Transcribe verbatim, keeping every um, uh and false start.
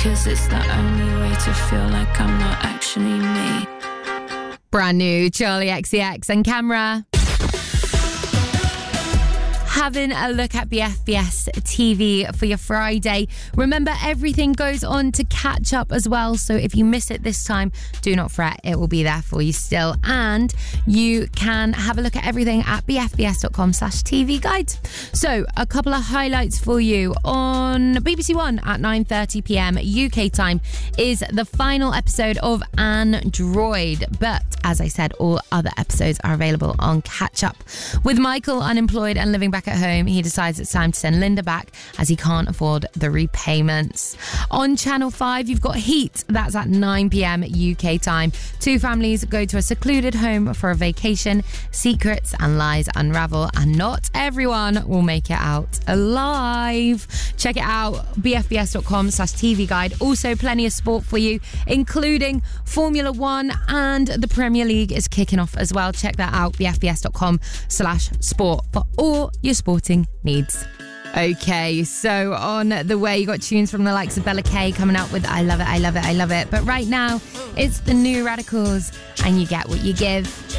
Cause it's the only way to feel like I'm not actually me. Brand new Charlie X C X and Camera. Having a look at B F B S T V for your Friday. Remember, everything goes on to catch up as well. So if you miss it this time, do not fret. It will be there for you still. And you can have a look at everything at bfbs.com slash TV guide. So a couple of highlights for you. On B B C One at nine thirty p.m. U K time is the final episode of Android. But as I said, all other episodes are available on Catch Up. With Michael unemployed and living back at home, he decides it's time to send Linda back as he can't afford the repayments. On Channel five, you've got Heat. That's at nine p.m. U K time. Two families go to a secluded home for a vacation. Secrets and lies unravel, and not everyone will make it out alive. Check it out, bfbs.com slash TV guide. Also, plenty of sport for you, including Formula One, and the Premier League is kicking off as well. Check that out, bfbs.com slash sport for all your sporting needs. Okay, so on the way, you got tunes from the likes of Bella K coming out with I Love It, I Love It, I Love It. But right now, it's the New Radicals, and You Get What You Give.